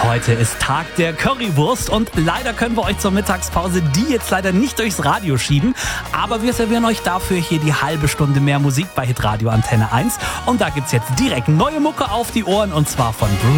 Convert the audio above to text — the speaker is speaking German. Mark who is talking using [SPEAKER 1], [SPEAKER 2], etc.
[SPEAKER 1] Heute ist Tag der Currywurst und leider können wir euch zur Mittagspause die jetzt leider nicht durchs Radio schieben, aber wir servieren euch dafür hier die halbe Stunde mehr Musik bei Hitradio Antenne 1 und da gibt's jetzt direkt neue Mucke auf die Ohren und zwar von Bruno